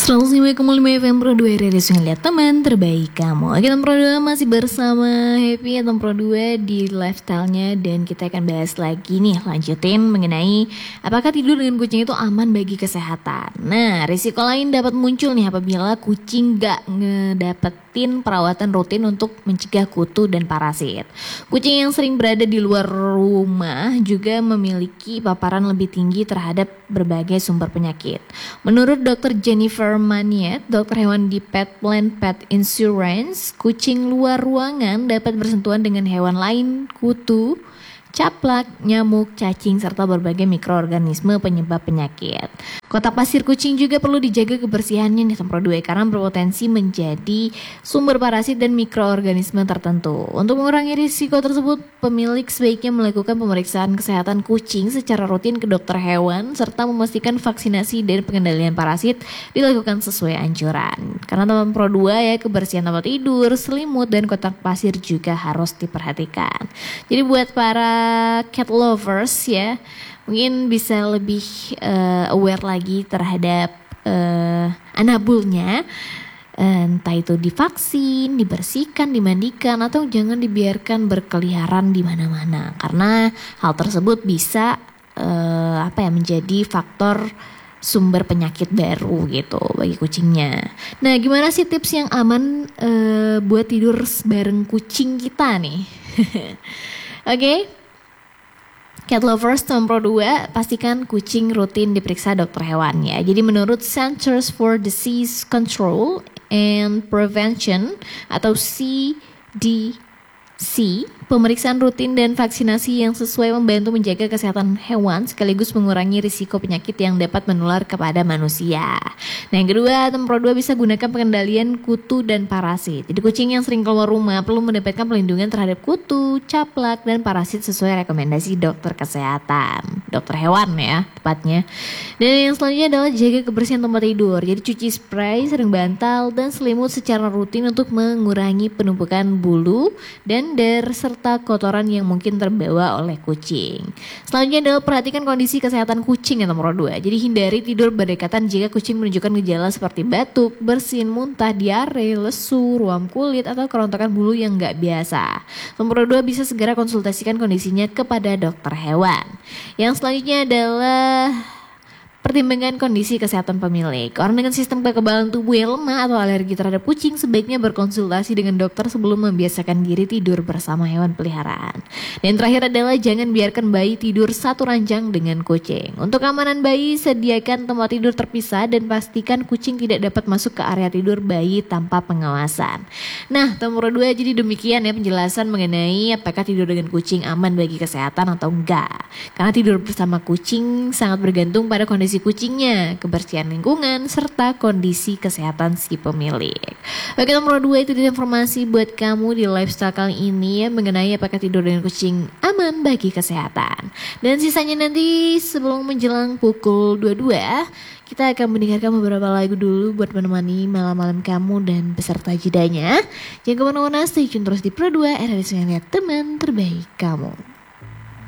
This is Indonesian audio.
105,5 FM Pro 2 Radio Lihat teman terbaik kamu. Kita Pro 2 masih bersama Happy atau Pro 2 di lifestyle-nya. Dan kita akan bahas lagi nih, lanjutin mengenai apakah tidur dengan kucing itu aman bagi kesehatan. Nah, risiko lain dapat muncul nih apabila kucing gak ngedapetin perawatan rutin untuk mencegah kutu dan parasit. Kucing yang sering berada di luar rumah juga memiliki paparan lebih tinggi terhadap berbagai sumber penyakit. Menurut Dr. Jennifer Maniet, dokter hewan di Petplan Pet Insurance, kucing luar ruangan dapat bersentuhan dengan hewan lain, kutu, caplak, nyamuk, cacing, serta berbagai mikroorganisme penyebab penyakit. Kotak pasir kucing juga perlu dijaga kebersihannya nih Pro 2 karena berpotensi menjadi sumber parasit dan mikroorganisme tertentu. Untuk mengurangi risiko tersebut, pemilik sebaiknya melakukan pemeriksaan kesehatan kucing secara rutin ke dokter hewan serta memastikan vaksinasi dan pengendalian parasit dilakukan sesuai anjuran. Karena teman Pro 2 ya, kebersihan tempat tidur, selimut, dan kotak pasir juga harus diperhatikan. Jadi buat para cat lovers ya, mungkin bisa lebih aware lagi terhadap anabulnya, entah itu divaksin, dibersihkan, dimandikan, atau jangan dibiarkan berkeliaran di mana-mana karena hal tersebut bisa menjadi faktor sumber penyakit baru gitu bagi kucingnya. Nah, gimana sih tips yang aman buat tidur bareng kucing kita nih? Oke. Cat lovers Pro 2, pastikan kucing rutin diperiksa dokter hewan ya. Jadi menurut Centers for Disease Control and Prevention atau CDC, pemeriksaan rutin dan vaksinasi yang sesuai membantu menjaga kesehatan hewan sekaligus mengurangi risiko penyakit yang dapat menular kepada manusia. Nah, yang kedua, Pro 2 bisa gunakan pengendalian kutu dan parasit. Jadi kucing yang sering keluar rumah perlu mendapatkan pelindungan terhadap kutu, caplak, dan parasit sesuai rekomendasi dokter kesehatan, dokter hewan ya tepatnya. Dan yang selanjutnya adalah jaga kebersihan tempat tidur. Jadi cuci spray, sering bantal, dan selimut secara rutin untuk mengurangi penumpukan bulu dan serta kotoran yang mungkin terbawa oleh kucing. Selanjutnya adalah perhatikan kondisi kesehatan kucing yang nomor 2. Jadi hindari tidur berdekatan jika kucing menunjukkan gejala seperti batuk, bersin, muntah, diare, lesu, ruam kulit, atau kerontokan bulu yang gak biasa. Nomor 2 bisa segera konsultasikan kondisinya kepada dokter hewan. Yang selanjutnya adalah pertimbangan kondisi kesehatan pemilik. Orang dengan sistem kekebalan tubuh yang lemah atau alergi terhadap kucing sebaiknya berkonsultasi dengan dokter sebelum membiasakan diri tidur bersama hewan peliharaan. Dan terakhir adalah jangan biarkan bayi tidur satu ranjang dengan kucing. Untuk keamanan bayi, sediakan tempat tidur terpisah dan pastikan kucing tidak dapat masuk ke area tidur bayi tanpa pengawasan. Nah, nomor 2, jadi demikian ya penjelasan mengenai apakah tidur dengan kucing aman bagi kesehatan atau enggak. Karena tidur bersama kucing sangat bergantung pada kondisi kucingnya, kebersihan lingkungan, serta kondisi kesehatan si pemilik. Oke, nomor 2 itu informasi buat kamu di lifestyle kali ini ya, mengenai apakah tidur dengan kucing aman bagi kesehatan. Dan sisanya nanti sebelum menjelang pukul 22, kita akan mendengarkan beberapa lagu dulu buat menemani malam-malam kamu dan beserta jedanya. Jangan kemana-mana, stay tune terus di Pro 2 RRI Lihat teman terbaik kamu.